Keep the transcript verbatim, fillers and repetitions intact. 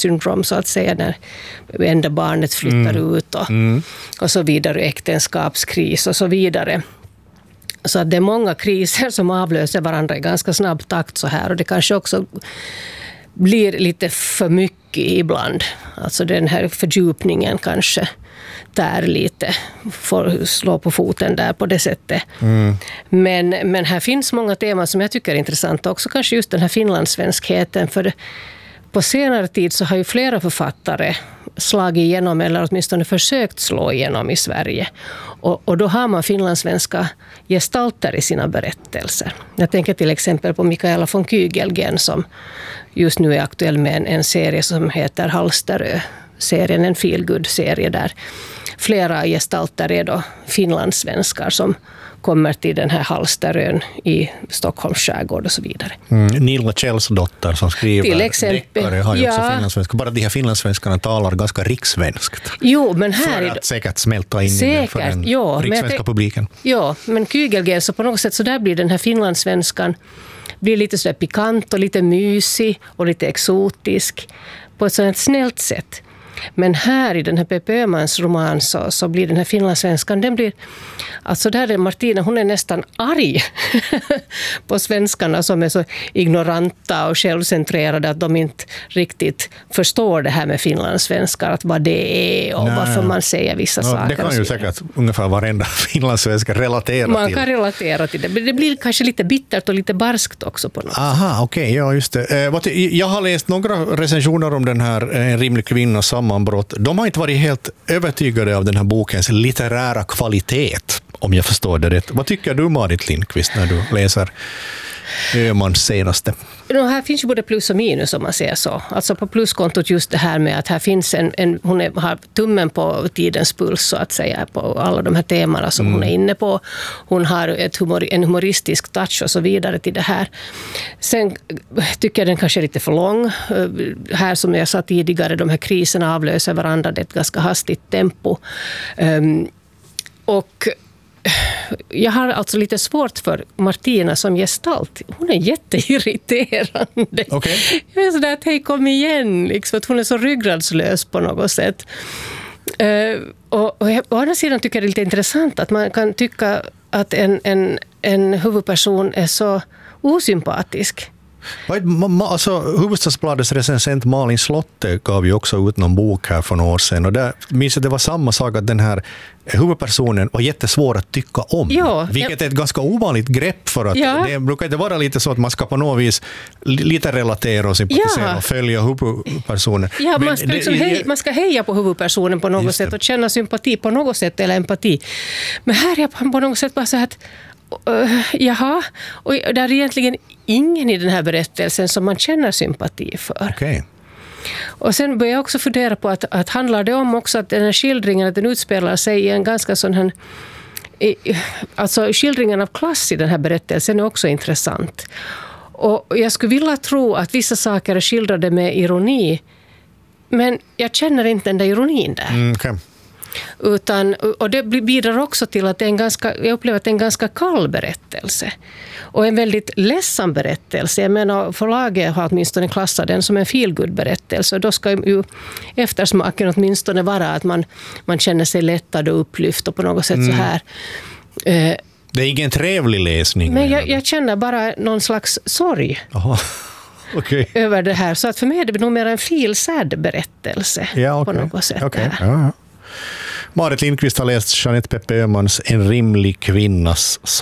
syndrom så att säga, när enda barnet flyttar mm. ut och, mm. och så vidare, äktenskapskris och så vidare. Så att det är många kriser som avlöser varandra i ganska snabb takt så här, och det kanske också blir lite för mycket ibland. Alltså den här fördjupningen kanske där lite får slå på foten där på det sättet. Mm. Men, men här finns många teman som jag tycker är intressanta. Också kanske just den här finlandssvenskheten. För på senare tid så har ju flera författare slagit igenom eller åtminstone försökt slå igenom i Sverige. Och, och då har man finlandssvenska gestalter i sina berättelser. Jag tänker till exempel på Mikaela von Kygelgen som just nu är aktuell med en, en serie som heter Halsterö. Serien, en feelgood-serie där flera gestalter är då finlandssvenskar som kommer till den här Halsterön i Stockholms skärgård och så vidare. Mm. Nilla Kjellsdotter som skriver till exempel, deckare har ju ja. också finlandssvenska. Bara de här finlandssvenskarna talar ganska rikssvenskt. Jo, men här för att säkert smälta in säkert, för den jo, rikssvenska men publiken. Ja, men Kygelgen så på något sätt så där blir den här finlandssvenskan blir lite så där pikant och lite mysig och lite exotisk på ett sådant snällt sätt. Men här i den här P P Öhmans roman så, så blir den här finlandssvenskan, den blir, alltså där är Martina, hon är nästan arg på svenskarna som är så ignoranta och självcentrerade att de inte riktigt förstår det här med finlandssvenskar, att vad det är och nej, varför man säger vissa no, saker. Det kan ju säkert ungefär varenda finlandssvenska relatera man till. Man kan relatera till det, men det blir kanske lite bittert och lite barskt också på något Aha, sätt. Okej, okay, ja just det. Jag har läst några recensioner om den här En rimlig kvinna sammanbrott. De har inte varit helt övertygade av den här bokens litterära kvalitet, om jag förstår det rätt. Vad tycker du, Marit Lindqvist, när du läser Öhmans senaste? No, här finns ju både plus och minus om man säger så. Alltså på pluskontot just det här med att här finns en, en hon är, har tummen på tidens puls så att säga på alla de här temana som mm. hon är inne på. Hon har ett humor, en humoristisk touch och så vidare till det här. Sen tycker jag den kanske är lite för lång. Här som jag sa tidigare, de här kriserna avlöser varandra, det är ett ganska hastigt tempo. Um, och jag har alltså lite svårt för Martina som gestalt. Hon är jätteirriterande. Okay. Jag är sådär att hej, kom igen. Liksom, att hon är så ryggradslös på något sätt. Uh, och, och å andra sidan tycker jag det är lite intressant att man kan tycka att en, en, en huvudperson är så osympatisk. Alltså, Hufvudstadsbladets recensent Malin Slotte gav ju också ut någon bok här för några år sedan, och där minns att det var samma sak, att den här huvudpersonen var jättesvår att tycka om. Ja, vilket ja. är ett ganska ovanligt grepp, för att ja. det brukar inte vara lite så att man ska på något vis lite relatera och sympatisera ja. och följa huvudpersonen. Ja, man ska, liksom det, hej, man ska heja på huvudpersonen på något sätt och känna sympati på något sätt eller empati. Men här är jag på något sätt bara så att Uh, jaha, och det är egentligen ingen i den här berättelsen som man känner sympati för. Okay. Och sen börjar jag också fundera på att, att handlar det om också att den här skildringen, att den utspelar sig i en ganska sån här, alltså skildringen av klass i den här berättelsen är också intressant. Och jag skulle vilja tro att vissa saker är skildrade med ironi, men jag känner inte den där ironin där. Mm, okay. Utan, och det bidrar också till att det är en ganska, jag upplever att det är en ganska kall berättelse. Och en väldigt ledsam berättelse. Jag menar, förlaget har åtminstone klassat den som en feelgood-berättelse. Och då ska ju eftersmaken åtminstone vara att man, man känner sig lättad och upplyft och på något sätt mm. så här. Eh, det är ingen trevlig läsning. Men jag, jag känner bara någon slags sorg. Aha. Okay. Över det här. Så att för mig är det nog mer en feel-sad berättelse ja, okay. på något sätt. Okay. Ja, ja. Marit Lindqvist har läst Jeanette Peppe Öhmans En rimlig kvinnas